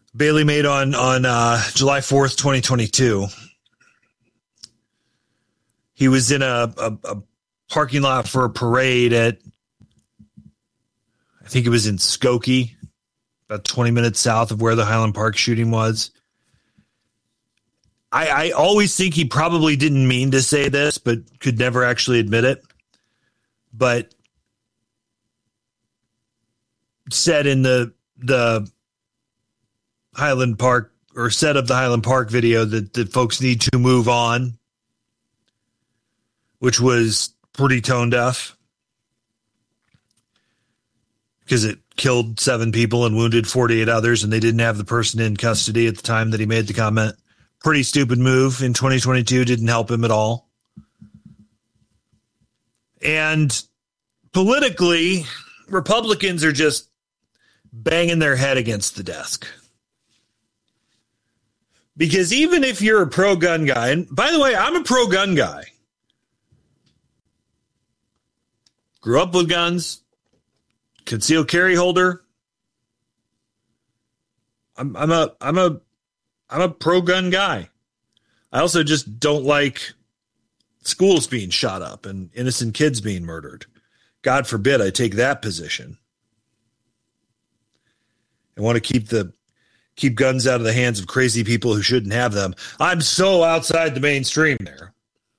Bailey made on July 4th, 2022. He was in a parking lot for a parade at, I think it was in Skokie, about 20 minutes south of where the Highland Park shooting was. I always think he probably didn't mean to say this, but could never actually admit it. But said in the Highland Park, or said of the Highland Park video, that folks need to move on, which was pretty tone deaf because it killed 7 people and wounded 48 others, and they didn't have the person in custody at the time that he made the comment. Pretty stupid move in 2022. Didn't help him at all. And politically, Republicans are just banging their head against the desk. Because even if you're a pro-gun guy, and by the way, I'm a pro-gun guy. Grew up with guns, concealed carry holder. I'm a pro-gun guy. I also just don't like schools being shot up and innocent kids being murdered. God forbid I take that position. I want to keep guns out of the hands of crazy people who shouldn't have them. I'm so outside the mainstream there.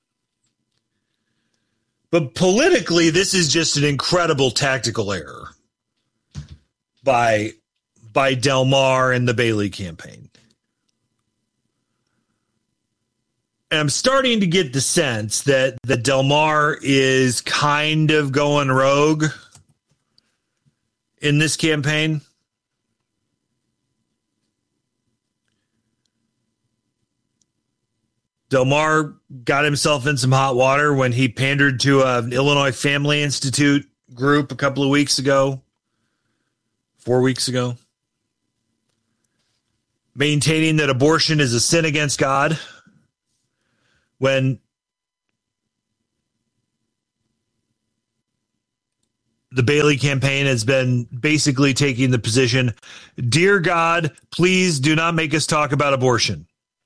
But politically, this is just an incredible tactical error by Del Mar and the Bailey campaign. And I'm starting to get the sense that Del Mar is kind of going rogue in this campaign. Del Mar got himself in some hot water when he pandered to an Illinois Family Institute group a couple of weeks ago, 4 weeks ago, maintaining that abortion is a sin against God, when the Bailey campaign has been basically taking the position, dear God, please do not make us talk about abortion.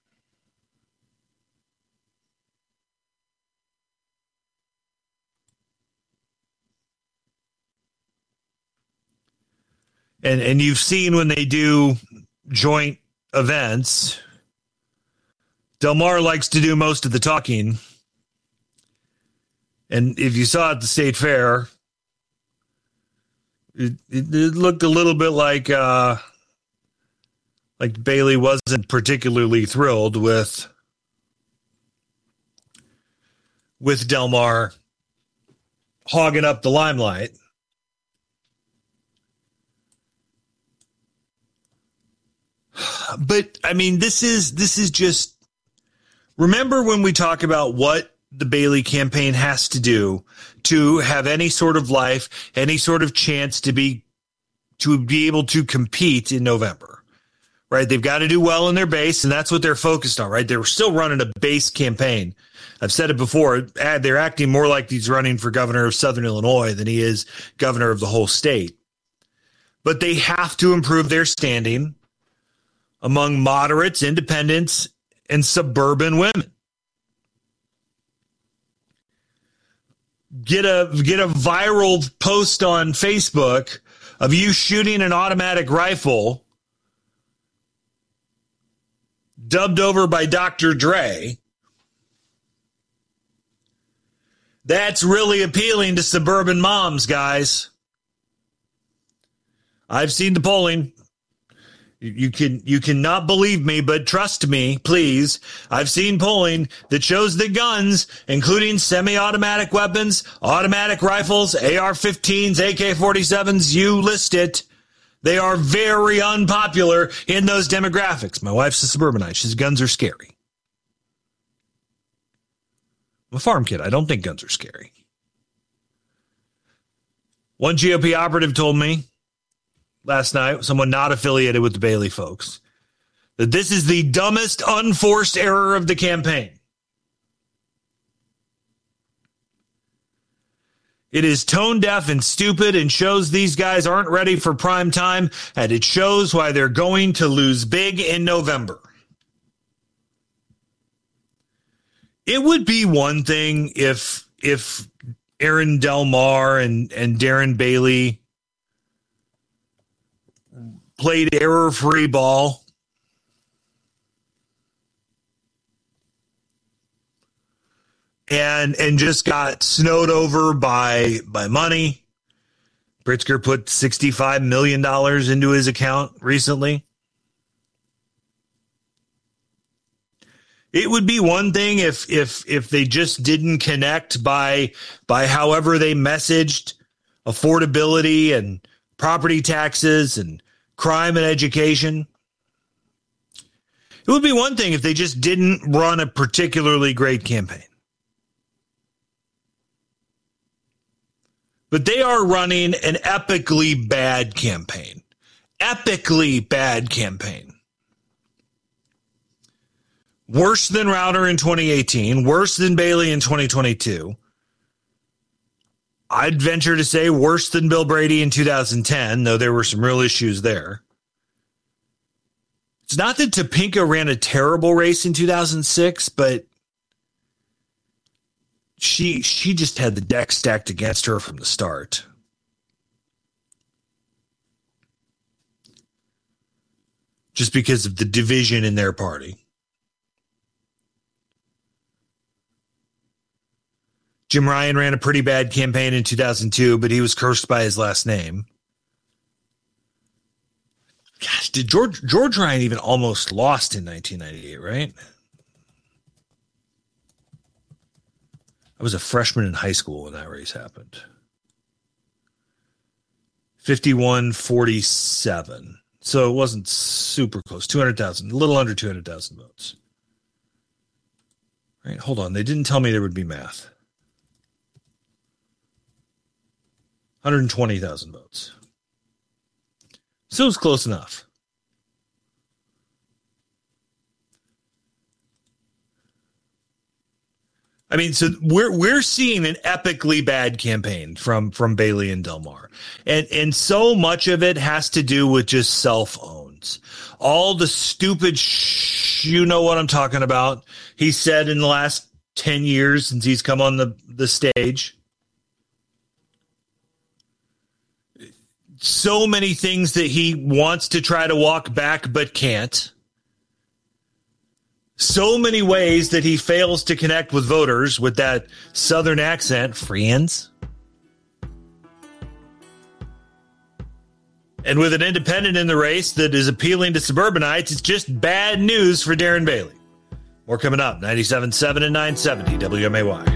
And you've seen when they do joint events, Del Mar likes to do most of the talking. And if you saw at the state fair, it looked a little bit like Bailey wasn't particularly thrilled with Del Mar hogging up the limelight. But I mean, this is just, remember when we talk about what the Bailey campaign has to do to have any sort of life, any sort of chance to be able to compete in November, right? They've got to do well in their base, and that's what they're focused on, right? They're still running a base campaign. I've said it before. They're acting more like he's running for governor of Southern Illinois than he is governor of the whole state. But they have to improve their standing among moderates, independents, and suburban women. Get a viral post on Facebook of you shooting an automatic rifle dubbed over by Dr. Dre. That's really appealing to suburban moms, guys. I've seen the polling. You cannot believe me, but trust me, please. I've seen polling that shows that guns, including semi-automatic weapons, automatic rifles, AR-15s, AK-47s, you list it, they are very unpopular in those demographics. My wife's a suburbanite. She says guns are scary. I'm a farm kid. I don't think guns are scary. One GOP operative told me last night, someone not affiliated with the Bailey folks, that this is the dumbest unforced error of the campaign. It is tone deaf and stupid and shows these guys aren't ready for prime time, and it shows why they're going to lose big in November. It would be one thing if Aaron Delmar and Darren Bailey played error-free ball and just got snowed over by money. Pritzker put $65 million into his account recently. It would be one thing if they just didn't connect by however they messaged affordability and property taxes and crime and education. It would be one thing if they just didn't run a particularly great campaign. But they are running an epically bad campaign. Epically bad campaign. Worse than Rauter in 2018, worse than Bailey in 2022. I'd venture to say worse than Bill Brady in 2010, though there were some real issues there. It's not that Topinka ran a terrible race in 2006, but she just had the deck stacked against her from the start. Just because of the division in their party. Jim Ryan ran a pretty bad campaign in 2002, but he was cursed by his last name. Gosh, did George Ryan even almost lost in 1998, right? I was a freshman in high school when that race happened. 51-47. So it wasn't super close. 200,000, a little under 200,000 votes. Right, hold on. They didn't tell me there would be math. 120,000 votes. So it was close enough. I mean, so we're seeing an epically bad campaign from Bailey and Delmar. And so much of it has to do with just cell phones. All the stupid you know what I'm talking about. He said in the last 10 years since he's come on the stage. So many things that he wants to try to walk back but can't. So many ways that he fails to connect with voters with that Southern accent, friends. And with an independent in the race that is appealing to suburbanites, it's just bad news for Darren Bailey. More coming up, 97.7 and 970 WMAY.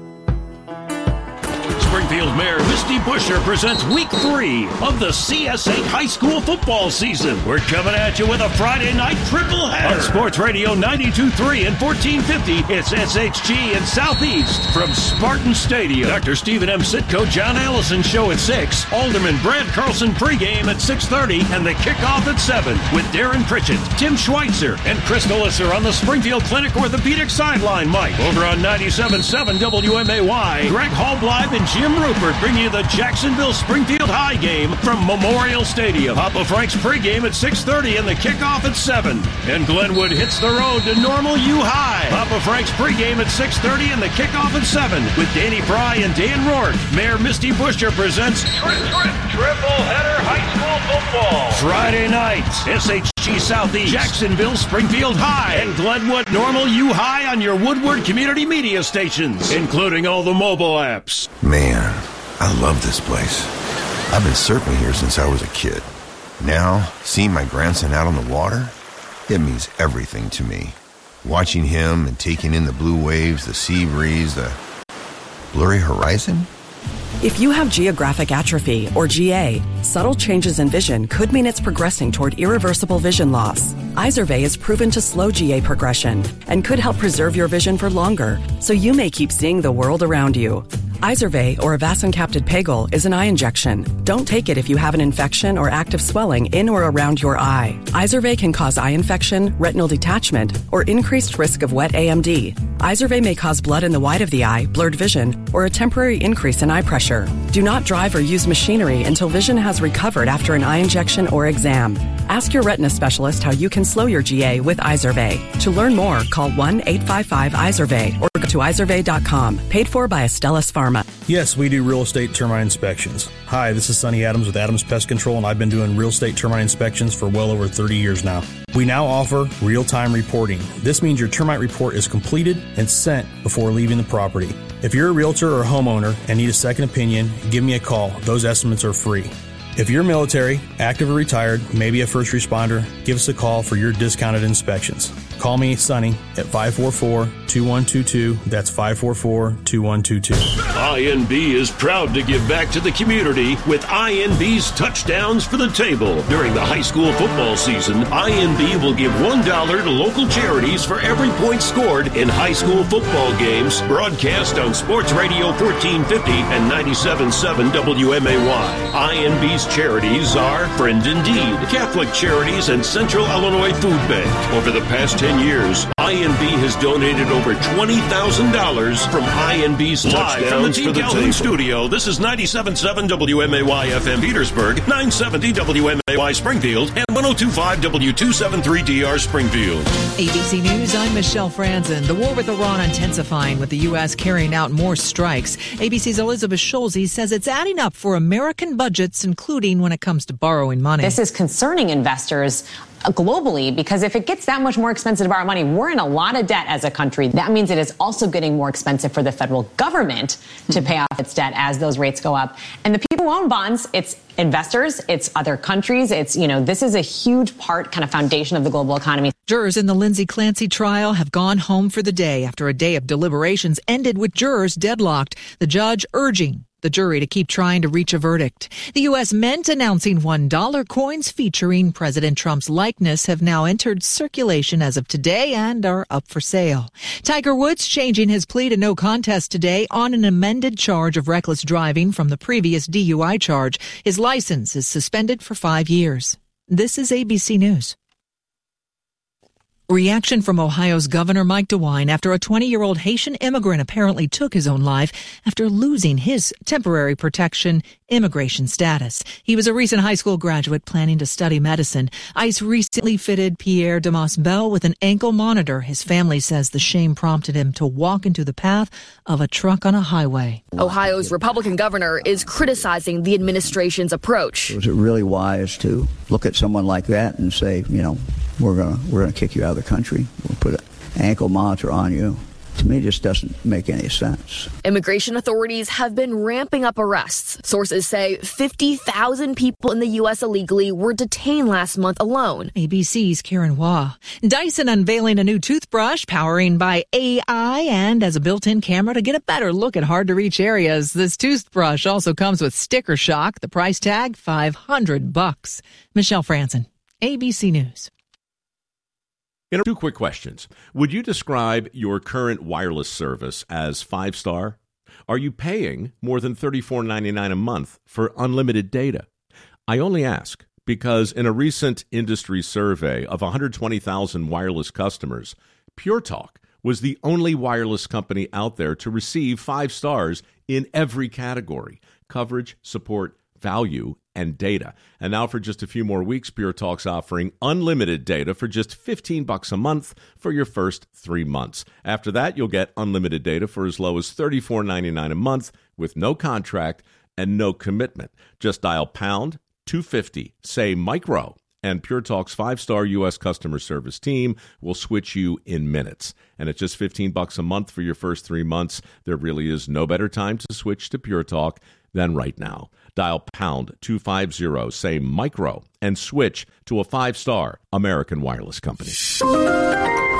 Springfield Mayor Misty Buscher presents Week 3 of the CS8 High School football season. We're coming at you with a Friday night triple header. On Sports Radio 92.3 and 1450, it's SHG and Southeast from Spartan Stadium. Dr. Stephen M. Sitko, John Allison show at 6. Alderman Brad Carlson pregame at 6:30 and the kickoff at 7 with Darren Pritchett, Tim Schweitzer, and Chris Glisser on the Springfield Clinic Orthopedic Sideline mic. Over on 97.7 WMAY, Greg Hallbleib and Jim Rupert bring you the Jacksonville Springfield High game from Memorial Stadium. Papa Frank's pregame at 6:30 and the kickoff at 7. And Glenwood hits the road to Normal U High. Papa Frank's pregame at 6:30 and the kickoff at 7 with Danny Fry and Dan Rourke. Mayor Misty Buscher presents Triple Header High School Football. Friday night, SHG Southeast, Jacksonville Springfield High, and Glenwood Normal U High on your Woodward Community Media stations, including all the mobile apps. Man, I love this place. I've been surfing here since I was a kid. Now, seeing my grandson out on the water, it means everything to me. Watching him and taking in the blue waves, the sea breeze, the blurry horizon. If you have geographic atrophy, or GA, subtle changes in vision could mean it's progressing toward irreversible vision loss. Izervay is proven to slow GA progression and could help preserve your vision for longer, so you may keep seeing the world around you. Izervay, or avacincaptad pegol, is an eye injection. Don't take it if you have an infection or active swelling in or around your eye. Izervay can cause eye infection, retinal detachment, or increased risk of wet AMD. Izervay may cause blood in the white of the eye, blurred vision, or a temporary increase in eye pressure. Do not drive or use machinery until vision has recovered after an eye injection or exam. Ask your retina specialist how you can slow your GA with Izervay. To learn more, call 1-855-IZERVAY or go to izervay.com. Paid for by Astellas Pharma. Yes, we do real estate termite inspections. Hi, this is Sonny Adams with Adams Pest Control, and I've been doing real estate termite inspections for well over 30 years now. We now offer real-time reporting. This means your termite report is completed and sent before leaving the property. If you're a realtor or a homeowner and need a second opinion, give me a call. Those estimates are free. If you're military, active or retired, maybe a first responder, give us a call for your discounted inspections. Call me, Sonny, at 544-2122. That's 544-2122. INB is proud to give back to the community with INB's Touchdowns for the Table. During the high school football season, INB will give $1 to local charities for every point scored in high school football games, broadcast on Sports Radio 1450 and 97.7 WMAY. INB's charities are Friend Indeed, Catholic Charities, and Central Illinois Food Bank. Over the past 10 years, INB has donated over $20,000 from INB's Touchdowns from the Team Calhoun studio. This is 97.7 WMAY FM Petersburg, 970 WMAY Springfield, and 102.5 W273DR Springfield. ABC News, I'm Michelle Franzen. The war with Iran intensifying, with the U.S. carrying out more strikes. ABC's Elizabeth Schulze says it's adding up for American budgets, including when it comes to borrowing money. This is concerning investors globally, because if it gets that much more expensive to borrow money, we're in a lot of debt as a country. That means it is also getting more expensive for the federal government to pay off its debt as those rates go up. And the people who own bonds, it's investors, it's other countries, it's, this is a huge part, kind of foundation of the global economy. Jurors in the Lindsay Clancy trial have gone home for the day after a day of deliberations ended with jurors deadlocked. The judge urging the jury to keep trying to reach a verdict. The U.S. Mint announcing $1 coins featuring President Trump's likeness have now entered circulation as of today and are up for sale. Tiger Woods changing his plea to no contest today on an amended charge of reckless driving from the previous DUI charge. His license is suspended for 5 years. This is ABC News. Reaction from Ohio's Governor Mike DeWine after a 20-year-old Haitian immigrant apparently took his own life after losing his temporary protection immigration status. He was a recent high school graduate planning to study medicine. ICE recently fitted Pierre Damas Bell with an ankle monitor. His family says the shame prompted him to walk into the path of a truck on a highway. Ohio's Republican governor is criticizing the administration's approach. Was it really wise to look at someone like that and say, we're gonna kick you out of the country. We'll put an ankle monitor on you. To me, it just doesn't make any sense. Immigration authorities have been ramping up arrests. Sources say 50,000 people in the U.S. illegally were detained last month alone. ABC's Karen Waugh. Dyson unveiling a new toothbrush powering by AI and has a built-in camera to get a better look at hard-to-reach areas. This toothbrush also comes with sticker shock. The price tag, $500. Michelle Franzen, ABC News. Two quick questions. Would you describe your current wireless service as 5-star? Are you paying more than $34.99 a month for unlimited data? I only ask because in a recent industry survey of 120,000 wireless customers, Pure Talk was the only wireless company out there to receive 5 stars in every category: coverage, support, value, and data. And now for just a few more weeks, Pure Talk's offering unlimited data for just $15 a month for your first 3 months. After that, you'll get unlimited data for as low as $34.99 a month with no contract and no commitment. Just dial pound 250, say micro, and Pure Talk's 5-star U.S. customer service team will switch you in minutes. And at just $15 a month for your first 3 months, there really is no better time to switch to Pure Talk than right now. Dial pound 250, say micro, and switch to a 5-star American wireless company.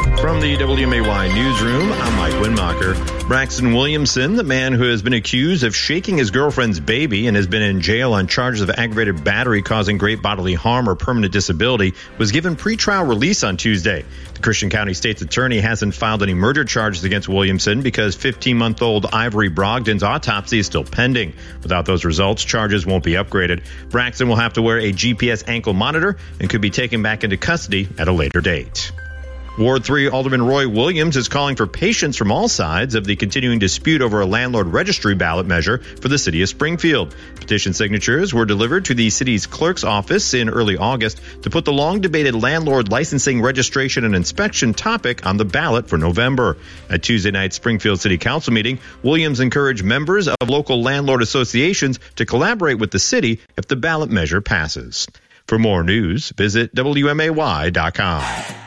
From the WMAY newsroom, I'm Mike Winmacher. Braxton Williamson, the man who has been accused of shaking his girlfriend's baby and has been in jail on charges of aggravated battery causing great bodily harm or permanent disability, was given pretrial release on Tuesday. The Christian County State's attorney hasn't filed any murder charges against Williamson because 15-month-old Ivory Brogdon's autopsy is still pending. Without those results, charges won't be upgraded. Braxton will have to wear a GPS ankle monitor and could be taken back into custody at a later date. Ward 3 Alderman Roy Williams is calling for patience from all sides of the continuing dispute over a landlord registry ballot measure for the city of Springfield. Petition signatures were delivered to the city's clerk's office in early August to put the long-debated landlord licensing, registration, and inspection topic on the ballot for November. At Tuesday night's Springfield City Council meeting, Williams encouraged members of local landlord associations to collaborate with the city if the ballot measure passes. For more news, visit WMAY.com.